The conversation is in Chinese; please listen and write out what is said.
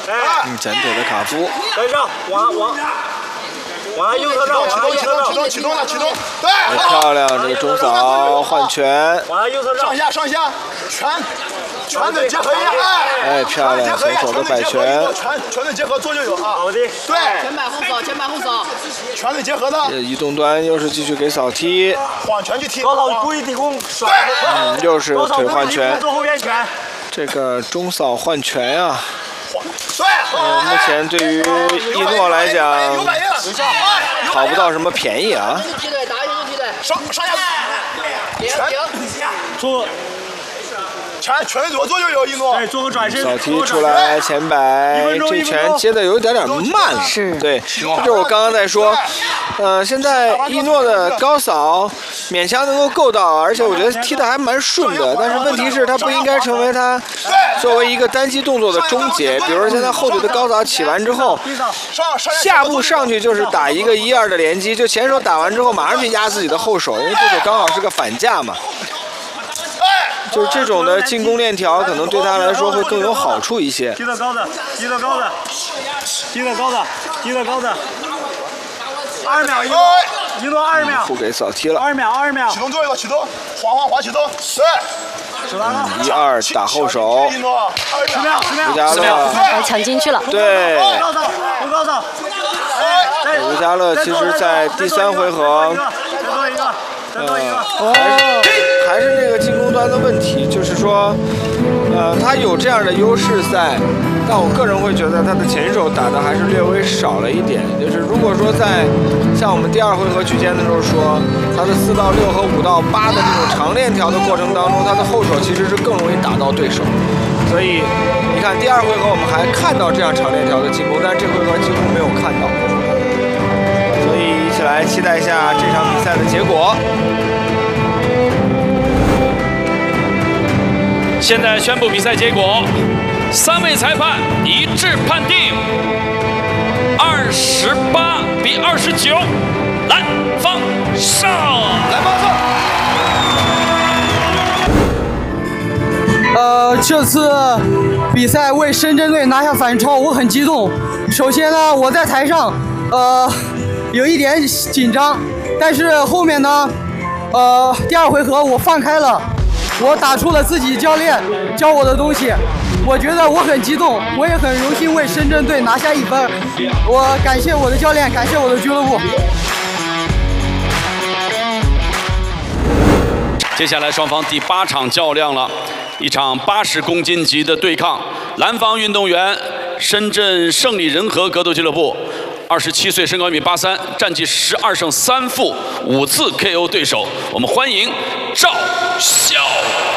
前腿的卡夫。 跟上，往右侧绕， 启动了，对， 漂亮，这个中扫换拳。 往右侧绕， 上下，拳腿结合哎，漂亮，前手的摆拳。 拳腿结合做就有啊。 好的， 对， 前摆后扫， 拳腿结合的。 移动端又是继续给扫踢。 晃拳去踢。 高扫故意低空甩。 又是腿换拳。 做后边拳。 这个中扫换拳啊。 对， 目前对于一诺来讲，讨不到什么便宜啊。 踢腿，打一下就踢腿， 上下， 做拳左做就有一诺。 对，做个转身。 扫踢出来前摆，这拳接的有点慢了。 是， 对，就是我刚刚在说，现在一诺的高扫勉强能够够到，而且我觉得踢的还蛮顺的。但是问题是，他不应该成为他作为一个单击动作的终结。比如说现在后腿的高扫起完之后，下步上去就是打一个1-2的连击，就前手打完之后马上去压自己的后手，因为对手刚好是个反架嘛。就是这种的进攻链条，可能对他来说会更有好处一些。 踢得高的，2秒一诺2秒。 不给扫踢了。 2秒。 启动做一个启动，滑启动，对。 手拿高。 1-2打后手。 10秒。 吴家乐。 抢进去了。 对。 高扫。 吴家乐其实在第3回合。 再做一个。 还是那个进攻端的问题，就是说，他有这样的优势在，但我个人会觉得他的前手打的还是略微少了一点。就是如果说在像我们第2回合区间的时候说，他的4到6和5到8的这种长链条的过程当中，他的后手其实是更容易打到对手。所以你看第2回合我们还看到这样长链条的进攻，但是这回合几乎没有看到。所以一起来期待一下这场比赛的结果。 现在宣布比赛结果，3位裁判一致判定28比29，蓝方胜。 这次比赛为深圳队拿下反超，我很激动。首先呢，我在台上，有一点紧张，但是后面呢，第2回合我放开了。我打出了自己教练教我的东西，我觉得我很激动，我也很荣幸为深圳队拿下1分。我感谢我的教练，感谢我的俱乐部。 接下来双方第8场较量了，一场80公斤级的对抗。蓝方运动员深圳胜利仁和格斗俱乐部，27岁，身高1.83米，战绩12胜3负，5次 KO 对手。我们欢迎赵潇。